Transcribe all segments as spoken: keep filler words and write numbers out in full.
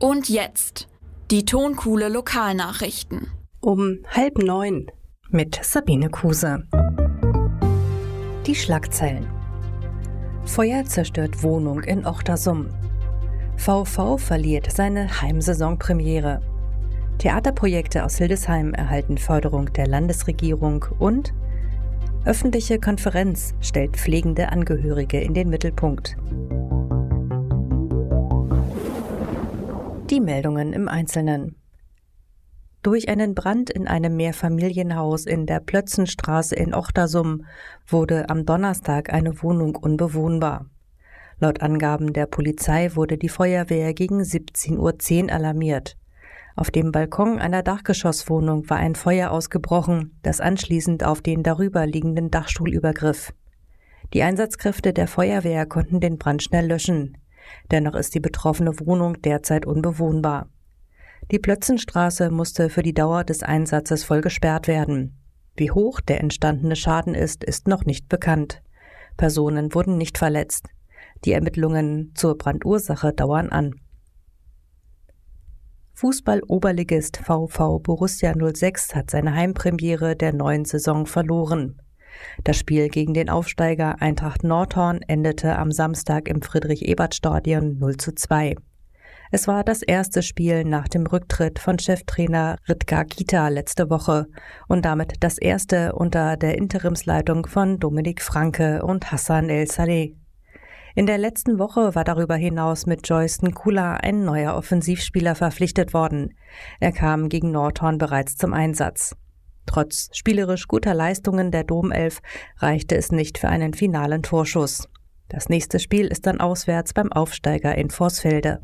Und jetzt die Tonkuhle Lokalnachrichten. Um halb neun mit Sabine Kuse. Die Schlagzeilen. Feuer zerstört Wohnung in Ochtersum. VV verliert seine Heimsaisonpremiere. Theaterprojekte aus Hildesheim erhalten Förderung der Landesregierung und öffentliche Konferenz stellt pflegende Angehörige in den Mittelpunkt. Die Meldungen im Einzelnen. Durch einen Brand in einem Mehrfamilienhaus in der Plötzenstraße in Ochtersum wurde am Donnerstag eine Wohnung unbewohnbar. Laut Angaben der Polizei wurde die Feuerwehr gegen siebzehn Uhr zehn alarmiert. Auf dem Balkon einer Dachgeschosswohnung war ein Feuer ausgebrochen, das anschließend auf den darüber liegenden Dachstuhl übergriff. Die Einsatzkräfte der Feuerwehr konnten den Brand schnell löschen. Dennoch ist die betroffene Wohnung derzeit unbewohnbar. Die Plötzenstraße musste für die Dauer des Einsatzes voll gesperrt werden. Wie hoch der entstandene Schaden ist, ist noch nicht bekannt. Personen wurden nicht verletzt. Die Ermittlungen zur Brandursache dauern an. Fußball-Oberligist VV Borussia null sechs hat seine Heimpremiere der neuen Saison verloren. Das Spiel gegen den Aufsteiger Eintracht Nordhorn endete am Samstag im Friedrich-Ebert-Stadion null zu zwei. Es war das erste Spiel nach dem Rücktritt von Cheftrainer Rüdger Kita letzte Woche und damit das erste unter der Interimsleitung von Dominik Franke und Hassan El-Saleh. In der letzten Woche war darüber hinaus mit Joyce Nkula ein neuer Offensivspieler verpflichtet worden. Er kam gegen Nordhorn bereits zum Einsatz. Trotz spielerisch guter Leistungen der Domelf reichte es nicht für einen finalen Torschuss. Das nächste Spiel ist dann auswärts beim Aufsteiger in Vorsfelde.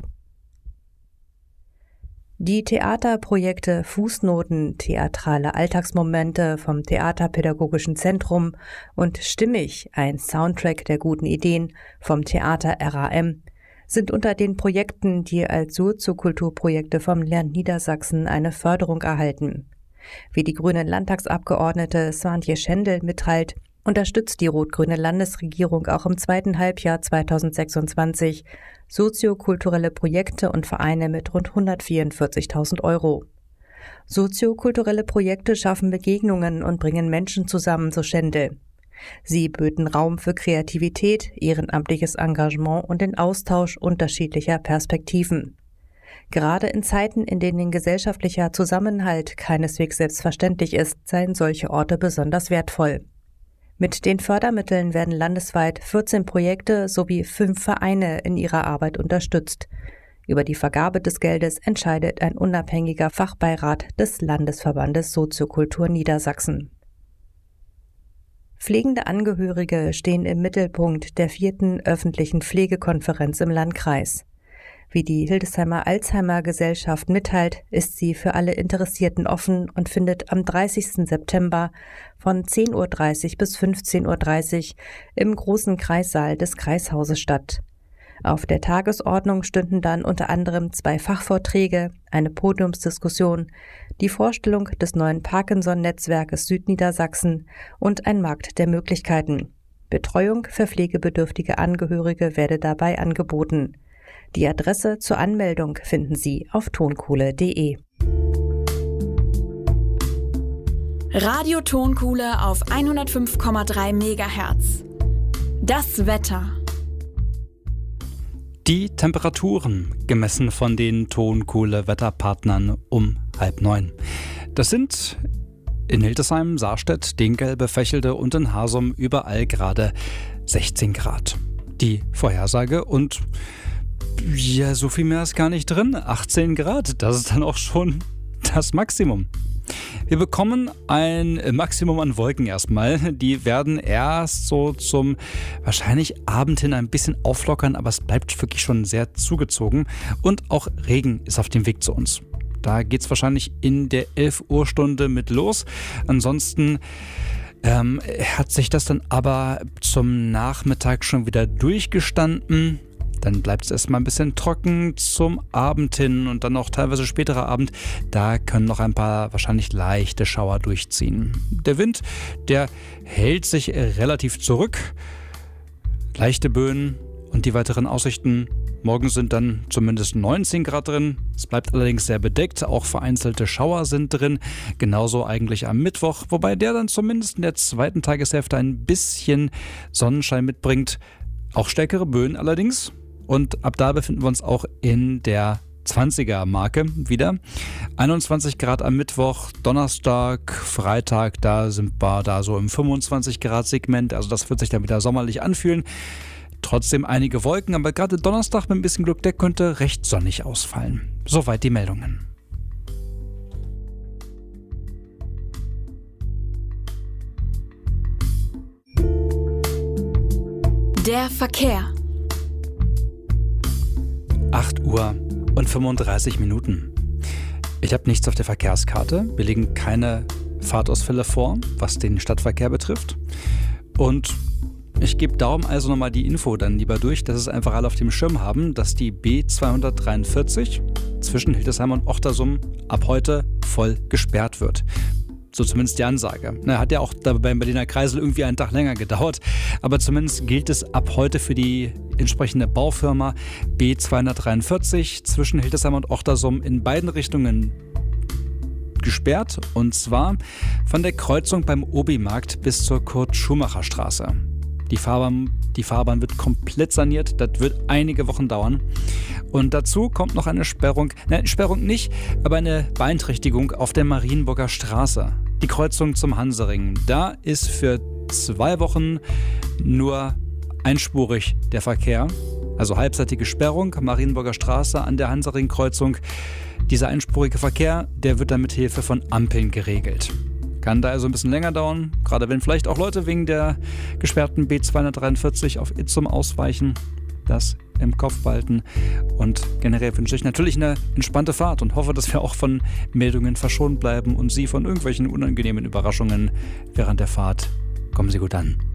Die Theaterprojekte Fußnoten, theatrale Alltagsmomente vom Theaterpädagogischen Zentrum und Stimmig, ein Soundtrack der guten Ideen vom Theater R A M, sind unter den Projekten, die als Soziokulturprojekte vom Land Niedersachsen eine Förderung erhalten. Wie die grüne Landtagsabgeordnete Swantje Schendel mitteilt, unterstützt die rot-grüne Landesregierung auch im zweiten Halbjahr zweitausendsechsundzwanzig soziokulturelle Projekte und Vereine mit rund hundertvierundvierzigtausend Euro. Soziokulturelle Projekte schaffen Begegnungen und bringen Menschen zusammen, so Schendel. Sie böten Raum für Kreativität, ehrenamtliches Engagement und den Austausch unterschiedlicher Perspektiven. Gerade in Zeiten, in denen gesellschaftlicher Zusammenhalt keineswegs selbstverständlich ist, seien solche Orte besonders wertvoll. Mit den Fördermitteln werden landesweit vierzehn Projekte sowie fünf Vereine in ihrer Arbeit unterstützt. Über die Vergabe des Geldes entscheidet ein unabhängiger Fachbeirat des Landesverbandes Soziokultur Niedersachsen. Pflegende Angehörige stehen im Mittelpunkt der vierten öffentlichen Pflegekonferenz im Landkreis. Wie die Hildesheimer Alzheimer-Gesellschaft mitteilt, ist sie für alle Interessierten offen und findet am dreißigsten September von zehn Uhr dreißig bis fünfzehn Uhr dreißig im großen Kreissaal des Kreishauses statt. Auf der Tagesordnung stünden dann unter anderem zwei Fachvorträge, eine Podiumsdiskussion, die Vorstellung des neuen Parkinson-Netzwerkes Südniedersachsen und ein Markt der Möglichkeiten. Betreuung für pflegebedürftige Angehörige werde dabei angeboten. Die Adresse zur Anmeldung finden Sie auf tonkuhle punkt de. Radio Tonkuhle auf hundertfünf Komma drei Megahertz. Das Wetter. Die Temperaturen, gemessen von den Tonkuhle-Wetterpartnern um halb neun. Das sind in Hildesheim, Saarstedt, Dinkelbe, Fächelde und in Hasum überall gerade sechzehn Grad. Die Vorhersage und ja, so viel mehr ist gar nicht drin. achtzehn Grad, das ist dann auch schon das Maximum. Wir bekommen ein Maximum an Wolken erstmal. Die werden erst so zum wahrscheinlich Abend hin ein bisschen auflockern, aber es bleibt wirklich schon sehr zugezogen. Und auch Regen ist auf dem Weg zu uns. Da geht es wahrscheinlich in der elf Uhr Stunde mit los. Ansonsten ähm, hat sich das dann aber zum Nachmittag schon wieder durchgestanden. Dann bleibt es erstmal ein bisschen trocken zum Abend hin und dann auch teilweise späterer Abend. Da können noch ein paar wahrscheinlich leichte Schauer durchziehen. Der Wind, der hält sich relativ zurück. Leichte Böen und die weiteren Aussichten Morgen sind dann zumindest neunzehn Grad drin. Es bleibt allerdings sehr bedeckt. Auch vereinzelte Schauer sind drin. Genauso eigentlich am Mittwoch, wobei der dann zumindest in der zweiten Tageshälfte ein bisschen Sonnenschein mitbringt. Auch stärkere Böen allerdings. Und ab da befinden wir uns auch in der zwanziger-Marke wieder. einundzwanzig Grad am Mittwoch, Donnerstag, Freitag, da sind wir da so im fünfundzwanzig Grad Segment. Also das wird sich dann wieder sommerlich anfühlen. Trotzdem einige Wolken, aber gerade Donnerstag mit ein bisschen Glück, der könnte recht sonnig ausfallen. Soweit die Meldungen. Der Verkehr. acht Uhr und fünfunddreißig Minuten. Ich habe nichts auf der Verkehrskarte. Wir legen keine Fahrtausfälle vor, was den Stadtverkehr betrifft. Und ich gebe darum also nochmal die Info dann lieber durch, dass es einfach alle auf dem Schirm haben, dass die B zweihundertdreiundvierzig zwischen Hildesheim und Ochtersum ab heute voll gesperrt wird. So zumindest die Ansage. Na, hat ja auch da beim Berliner Kreisel irgendwie einen Tag länger gedauert. Aber zumindest gilt es ab heute für die entsprechende Baufirma B zweihundertdreiundvierzig zwischen Hildesheim und Ochtersum in beiden Richtungen gesperrt. Und zwar von der Kreuzung beim Obi-Markt bis zur Kurt-Schumacher-Straße. Die Fahrbahn, die Fahrbahn wird komplett saniert. Das wird einige Wochen dauern. Und dazu kommt noch eine Sperrung, nein, Sperrung nicht, aber eine Beeinträchtigung auf der Marienburger Straße. Die Kreuzung zum Hansering. Da ist für zwei Wochen nur einspurig der Verkehr. Also halbseitige Sperrung, Marienburger Straße an der Hansering-Kreuzung. Dieser einspurige Verkehr, der wird dann mit Hilfe von Ampeln geregelt. Kann da also ein bisschen länger dauern, gerade wenn vielleicht auch Leute wegen der gesperrten B zweihundertdreiundvierzig auf Itzum ausweichen. Das im Kopf behalten. Und generell wünsche ich natürlich eine entspannte Fahrt und hoffe, dass wir auch von Meldungen verschont bleiben und Sie von irgendwelchen unangenehmen Überraschungen während der Fahrt. Kommen Sie gut an.